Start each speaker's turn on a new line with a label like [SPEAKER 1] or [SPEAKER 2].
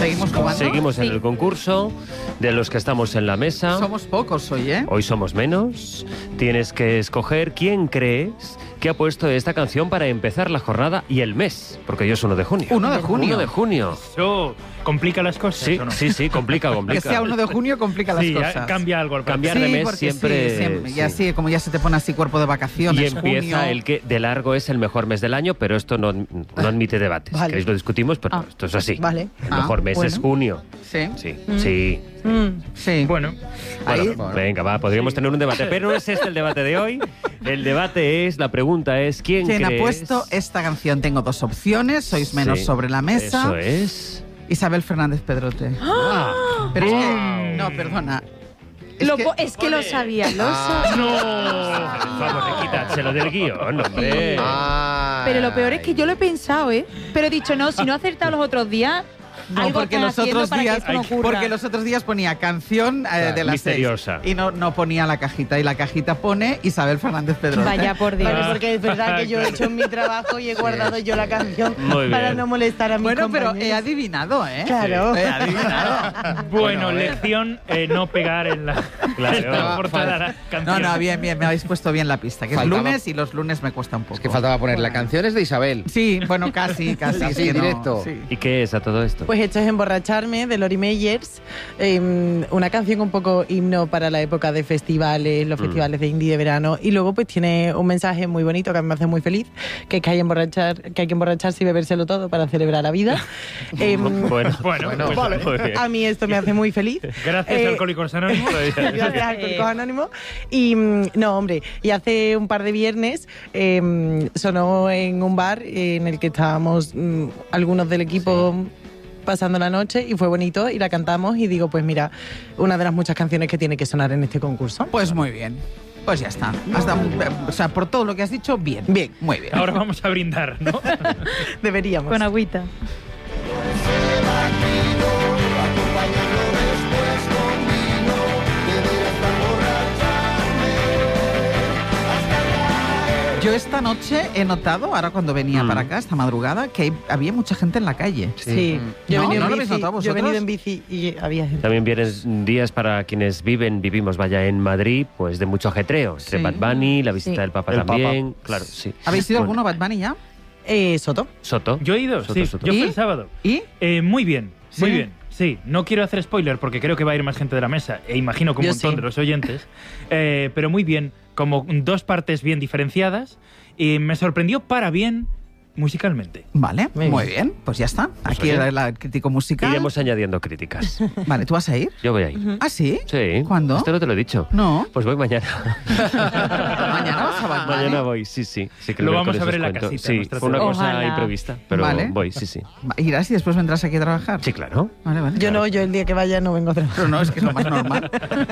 [SPEAKER 1] ¿Seguimos jugando?
[SPEAKER 2] Seguimos en el concurso de los que estamos en la mesa.
[SPEAKER 1] Somos pocos hoy, ¿eh?
[SPEAKER 2] Hoy somos menos. Tienes que escoger quién crees que ha puesto esta canción para empezar la jornada y el mes, porque hoy es 1 de junio.
[SPEAKER 1] 1 de junio.
[SPEAKER 2] 1 de junio.
[SPEAKER 3] Eso complica las cosas,
[SPEAKER 2] Sí,
[SPEAKER 3] ¿o no?
[SPEAKER 2] sí, complica.
[SPEAKER 1] Que sea 1 de junio complica las
[SPEAKER 3] Sí,
[SPEAKER 1] cosas.
[SPEAKER 3] cambia algo al
[SPEAKER 2] Cambiar
[SPEAKER 3] parecer.
[SPEAKER 2] de mes
[SPEAKER 1] porque
[SPEAKER 2] siempre,
[SPEAKER 1] siempre. Ya
[SPEAKER 2] sí.
[SPEAKER 1] sí, como ya se te pone así cuerpo de vacaciones.
[SPEAKER 2] Y empieza
[SPEAKER 1] junio.
[SPEAKER 2] el que de largo es el mejor mes del año, pero esto no admite debates.
[SPEAKER 4] Vale.
[SPEAKER 2] Queréis lo discutimos, pero esto es así.
[SPEAKER 4] Vale.
[SPEAKER 2] El mejor mes es junio.
[SPEAKER 1] Sí.
[SPEAKER 2] Sí, sí.
[SPEAKER 1] Sí.
[SPEAKER 3] Bueno,
[SPEAKER 1] Ahí-
[SPEAKER 2] Bueno, venga, va, podríamos tener un debate, pero no es este el debate de hoy. El debate es, la pregunta es, ¿quién
[SPEAKER 1] ¿Quién ha
[SPEAKER 2] crees?
[SPEAKER 1] puesto esta canción? Tengo 2 opciones, sois menos
[SPEAKER 2] Sí,
[SPEAKER 1] sobre la mesa.
[SPEAKER 2] Eso es.
[SPEAKER 1] Isabel Fernández Pedrote.
[SPEAKER 2] Ah.
[SPEAKER 1] Pero es que... No, perdona.
[SPEAKER 4] Es que lo sabía, lo sabía.
[SPEAKER 2] Por favor, quítadselo del guión, hombre.
[SPEAKER 4] Pero lo peor es que yo lo he pensado, ¿eh? Pero he dicho, no, si no he acertado los otros días,
[SPEAKER 1] No,
[SPEAKER 4] algo
[SPEAKER 1] porque
[SPEAKER 4] están
[SPEAKER 1] los
[SPEAKER 4] haciendo
[SPEAKER 1] otros
[SPEAKER 4] para
[SPEAKER 1] días,
[SPEAKER 4] que esto no ocurra.
[SPEAKER 1] porque los otros días ponía canción de las
[SPEAKER 2] misteriosa.
[SPEAKER 1] 6 y no ponía la cajita, y la cajita pone Isabel Fernández Pedrote.
[SPEAKER 4] Vaya por Dios.
[SPEAKER 3] Ah.
[SPEAKER 5] Vale, porque es verdad que yo he hecho mi trabajo y he guardado yo la canción
[SPEAKER 2] Muy bien.
[SPEAKER 5] para no molestar a mis
[SPEAKER 1] Bueno, pero
[SPEAKER 5] compañeros.
[SPEAKER 1] he adivinado, ¿eh?
[SPEAKER 5] Claro.
[SPEAKER 1] He adivinado.
[SPEAKER 3] bueno, lección no pegar en la,
[SPEAKER 2] Claro.
[SPEAKER 3] en la portada de la canción.
[SPEAKER 1] No, bien, me habéis puesto bien la pista, que
[SPEAKER 6] Faltaba-
[SPEAKER 1] es lunes y los lunes me cuesta un poco.
[SPEAKER 6] Es que faltaba poner la canción es de Isabel.
[SPEAKER 1] Sí, bueno, casi.
[SPEAKER 6] Sí,
[SPEAKER 1] que no,
[SPEAKER 6] directo.
[SPEAKER 1] sí.
[SPEAKER 2] ¿Y qué es a todo esto?
[SPEAKER 5] Pues esto es Emborracharme, de Lori Meyers, una canción un poco himno para la época de festivales, los festivales de indie de verano, y luego pues tiene un mensaje muy bonito que a mí me hace muy feliz, que es que hay que emborracharse y bebérselo todo para celebrar la vida.
[SPEAKER 2] Bueno,
[SPEAKER 3] Bueno, pues,
[SPEAKER 2] vale. Muy bien.
[SPEAKER 5] A mí esto me hace muy feliz.
[SPEAKER 3] Gracias, Alcohólicos Anónimos.
[SPEAKER 5] Gracias, Alcohólicos Anónimos. Y no, hombre, y hace un par de viernes sonó en un bar en el que estábamos algunos del equipo pasando la noche, y fue bonito, y la cantamos, y digo, pues mira, una de las muchas canciones que tiene que sonar en este concurso.
[SPEAKER 1] Pues muy bien. Pues ya está. O sea, por todo lo que has dicho, bien.
[SPEAKER 5] Bien.
[SPEAKER 1] Muy bien.
[SPEAKER 3] Ahora vamos a brindar, ¿no?
[SPEAKER 5] Deberíamos.
[SPEAKER 4] Con agüita.
[SPEAKER 1] Yo esta noche he notado, ahora cuando venía para acá, esta madrugada, que había mucha gente en la calle.
[SPEAKER 5] Sí, yo,
[SPEAKER 1] ¿No?
[SPEAKER 5] he venido
[SPEAKER 1] ¿No lo
[SPEAKER 5] en
[SPEAKER 1] habéis
[SPEAKER 5] bici,
[SPEAKER 1] notado
[SPEAKER 5] yo he venido
[SPEAKER 1] vosotros?
[SPEAKER 5] en bici y había gente.
[SPEAKER 2] También vienen días para quienes vivimos, vaya, en Madrid, pues de mucho ajetreo. Entre
[SPEAKER 1] Sí.
[SPEAKER 2] Bad Bunny, la visita
[SPEAKER 4] Sí.
[SPEAKER 2] del Papa
[SPEAKER 6] El
[SPEAKER 2] también. Claro, sí.
[SPEAKER 1] ¿Habéis ido
[SPEAKER 2] Bueno,
[SPEAKER 1] alguno Bad Bunny ya?
[SPEAKER 5] Soto.
[SPEAKER 2] Soto.
[SPEAKER 3] Yo he ido,
[SPEAKER 2] Soto,
[SPEAKER 3] sí.
[SPEAKER 2] Soto.
[SPEAKER 3] Yo
[SPEAKER 1] ¿Y?
[SPEAKER 3] fui el sábado.
[SPEAKER 1] ¿Y?
[SPEAKER 3] Muy bien,
[SPEAKER 1] ¿Sí?
[SPEAKER 3] muy bien. Sí, no quiero hacer spoiler porque creo que va a ir más gente de la mesa, e imagino que un
[SPEAKER 5] Yo
[SPEAKER 3] montón
[SPEAKER 5] sí.
[SPEAKER 3] de los oyentes, pero muy bien, como 2 partes bien diferenciadas, y me sorprendió para bien musicalmente.
[SPEAKER 1] Vale,
[SPEAKER 5] Muy
[SPEAKER 1] muy bien. Pues ya está. Aquí
[SPEAKER 2] oye,
[SPEAKER 1] era el crítico musical.
[SPEAKER 2] Iremos añadiendo críticas.
[SPEAKER 1] Vale, ¿tú vas a ir?
[SPEAKER 2] Yo voy a ir.
[SPEAKER 1] ¿Ah, sí?
[SPEAKER 2] Sí.
[SPEAKER 1] ¿Cuándo?
[SPEAKER 2] Esto no te lo he dicho.
[SPEAKER 1] No.
[SPEAKER 2] Pues voy mañana.
[SPEAKER 1] ¿Mañana vas a Bad Bunny?
[SPEAKER 2] Mañana voy, sí. Sí, que
[SPEAKER 3] Lo
[SPEAKER 2] el
[SPEAKER 3] vamos a
[SPEAKER 2] miércoles
[SPEAKER 3] ver en la
[SPEAKER 2] os cuento.
[SPEAKER 3] casita,
[SPEAKER 2] Sí,
[SPEAKER 3] nuestra
[SPEAKER 2] fue una
[SPEAKER 3] tele.
[SPEAKER 2] cosa
[SPEAKER 4] Ojalá.
[SPEAKER 2] imprevista, pero
[SPEAKER 1] Vale.
[SPEAKER 2] voy, sí.
[SPEAKER 1] ¿Irás y después vendrás aquí a trabajar?
[SPEAKER 2] Sí, claro.
[SPEAKER 1] Vale, vale.
[SPEAKER 5] Yo no, yo el día que vaya no vengo a trabajar.
[SPEAKER 1] Pero no, es que es lo más normal.